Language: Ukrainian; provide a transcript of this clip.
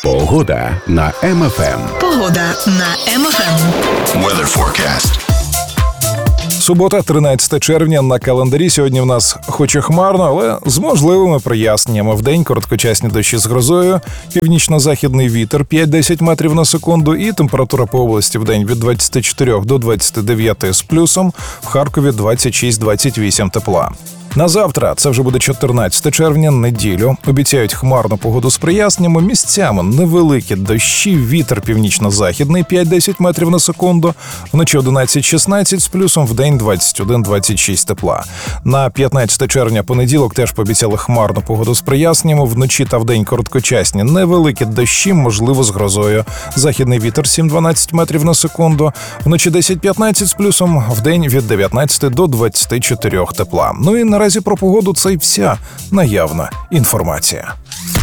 Погода на МФМ. Погода на МФМ. Weather forecast. Субота, 13 червня, на календарі. Сьогодні в нас хоч і хмарно, але з можливими проясненнями. Вдень короткочасні дощі з грозою, північно-західний вітер 5-10 метрів на секунду і температура по області вдень від 24 до 29 з плюсом, в Харкові 26-28 тепла. На завтра, це вже буде 14 червня, неділю, обіцяють хмарну погоду з проясненнями, місцями невеликі дощі, вітер північно-західний 5-10 метрів на секунду, вночі 11-16 з плюсом, вдень 21-26 тепла. На 15 червня понеділок теж пообіцяли хмарну погоду з проясненнями, вночі та вдень короткочасні невеликі дощі, можливо з грозою. Західний вітер 7-12 метрів на секунду, вночі 10-15 з плюсом, вдень від 19 до 24 тепла. Ну і наразі про погоду це й вся наявна інформація.